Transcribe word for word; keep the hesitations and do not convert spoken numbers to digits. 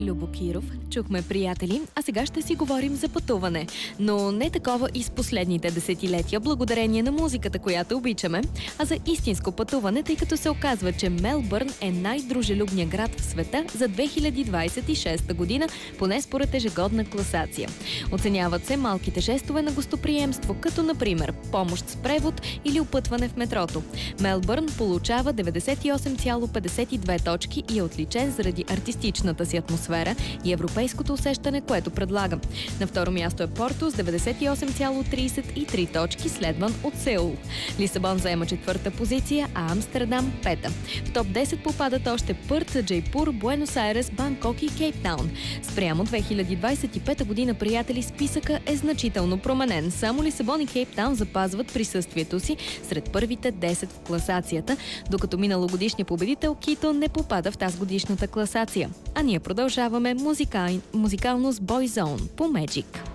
Любо Киров, чухме приятели, а сега ще си говорим за пътуване. Но не такова и с последните десетилетия, благодарение на музиката, която обичаме, а за истинско пътуване, тъй като се оказва, че Мелбърн е най-дружелюбният град в света за две хиляди двадесет и шеста година, поне според ежегодна класация. Оценяват се малките жестове на гостоприемство, като например помощ с превод или опътване в метрото. Мелбърн получава деветдесет и осем цяло петдесет и две точки и е отличен заради артистичната си атмосфера и европейското усещане, което предлага. На второ място е Порто с деветдесет и осем цяло тридесет и три точки, следван от Сеул. Лисабон заема четвърта позиция, а Амстердам пета. В топ десет попадат още Пърт, Джейпур, Буенос Айрес, Банкок и Кейптаун. Спрямо две хиляди двадесет и пета година, приятели, списъка е значително променен. Само Лисабон и Кейптаун запазват присъствието си сред първите десет в класацията, докато миналогодишният победител Кито не попада в тази годишната класация. А ние продължаваме музикал... музикално с Boyzone по Magic.